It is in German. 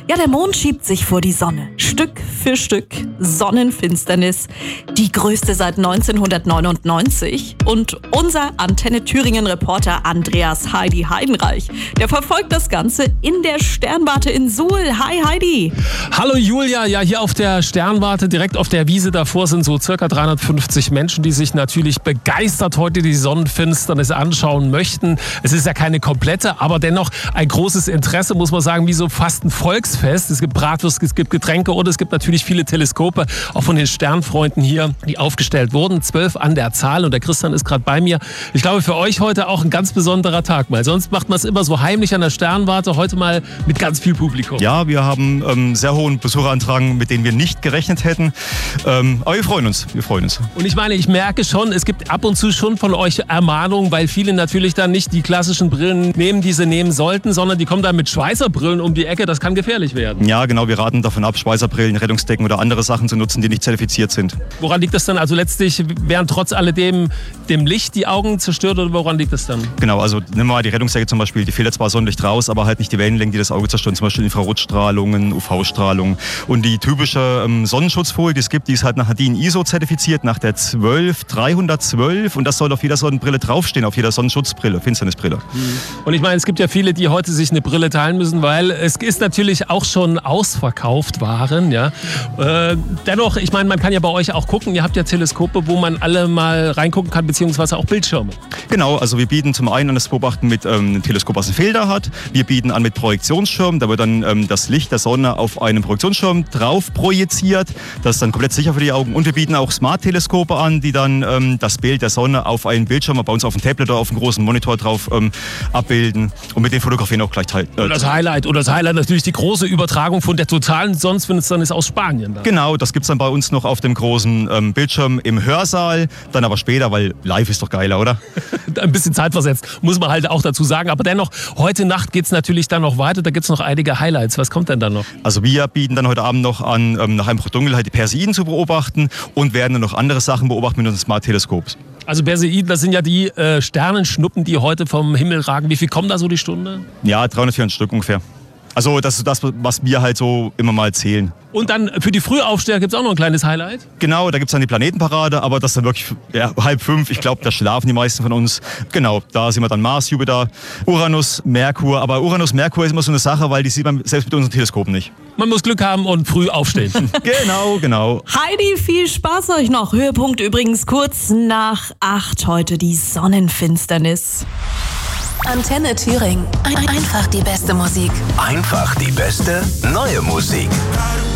Ja, der Mond schiebt sich vor die Sonne. Stück für Stück. Sonnenfinsternis. Die größte seit 1999. Und unser Antenne Thüringen-Reporter Andreas Heidi Heidenreich, der verfolgt das Ganze in der Sternwarte in Suhl. Hi Heidi. Hallo Julia, ja hier auf der Sternwarte, direkt auf der Wiese davor sind so circa 350 Menschen, die sich natürlich begeistert heute die Sonnenfinsternis anschauen möchten. Es ist ja keine komplette, aber dennoch ein großes Interesse, muss man sagen, wie so fast ein Volksfest. Es gibt Bratwurst, es gibt Getränke und es gibt natürlich viele Teleskope, auch von den Sternfreunden hier, die aufgestellt wurden. 12 an der Zahl und der Christian ist gerade bei mir. Ich glaube, für euch heute auch ein ganz besonderer Tag, weil sonst macht man es immer so heimlich an der Sternwarte, heute mal mit ganz viel Publikum. Ja, wir haben sehr hohen Besucherantrag, mit denen wir nicht gerechnet hätten. Aber wir freuen uns. Und ich meine, ich merke schon, es gibt ab und zu schon von euch Ermahnungen, weil viele natürlich dann nicht die klassischen Brillen nehmen, die sie nehmen sollten, sondern die kommen dann mit Schweißerbrillen um die Ecke. Das kann gefährlich werden. Ja, genau. Wir raten davon ab, Schweißerbrillen, Rettungsdecken oder andere Sachen zu nutzen, die nicht zertifiziert sind. Woran liegt das dann? Also letztlich werden trotz alledem dem Licht die Augen zerstört oder woran liegt das dann? Genau, also nehmen wir mal die Rettungsdecke zum Beispiel, die filtert zwar Sonnenlicht raus, aber halt nicht die Wellenlängen, die das Auge zerstören, zum Beispiel Infrarotstrahlungen, UV-Strahlung. Und die typische Sonnenschutzfolie, die es gibt, die ist halt nach DIN ISO zertifiziert, nach der 12312 und das soll auf jeder Sonnenbrille draufstehen, auf jeder Sonnenschutzbrille, Finsternisbrille. Und ich meine, es gibt ja viele, die heute sich eine Brille teilen müssen, weil es ist natürlich auch schon ausverkauft waren. Ja. Dennoch, ich meine, man kann ja bei euch auch gucken, ihr habt ja Teleskope, wo man alle mal reingucken kann, beziehungsweise auch Bildschirme. Genau, also wir bieten zum einen an das Beobachten mit einem Teleskop, was einen Filter hat. Wir bieten an mit Projektionsschirm, da wird dann das Licht der Sonne auf einen Projektionsschirm drauf projiziert. Das ist dann komplett sicher für die Augen. Und wir bieten auch Smart-Teleskope an, die dann das Bild der Sonne auf einen Bildschirm, bei uns auf dem Tablet oder auf einem großen Monitor drauf abbilden und mit den Fotografien auch gleich teilen. Und das Highlight natürlich die große Übertragung von der totalen Sonnenfinsternis aus Spanien. Dann. Genau, das gibt es dann bei uns noch auf dem großen Bildschirm im Hörsaal, dann aber später, weil live ist doch geiler, oder? Ein bisschen zeitversetzt, muss man halt auch dazu sagen. Aber dennoch, heute Nacht geht es natürlich dann noch weiter, da gibt es noch einige Highlights. Was kommt denn dann noch? Also wir bieten dann heute Abend noch an, nach einem Dunkelheit die Perseiden zu beobachten und werden dann noch andere Sachen beobachten mit unseren Smart-Teleskops. Also Perseiden, das sind ja die Sternenschnuppen, die heute vom Himmel ragen. Wie viel kommen da so die Stunde? Ja, 300 Stück ungefähr. Also das ist das, was wir halt so immer mal zählen. Und dann für die Frühaufsteher gibt es auch noch ein kleines Highlight? Genau, da gibt es dann die Planetenparade, aber das ist dann wirklich 4:30. Ich glaube, da schlafen die meisten von uns. Genau, da sehen wir dann Mars, Jupiter, Uranus, Merkur. Aber Uranus, Merkur ist immer so eine Sache, weil die sieht man selbst mit unseren Teleskopen nicht. Man muss Glück haben und früh aufstehen. Genau. Heidi, viel Spaß euch noch. Höhepunkt übrigens kurz nach 8 heute die Sonnenfinsternis. Antenne Thüringen. Einfach die beste Musik. Einfach die beste neue Musik.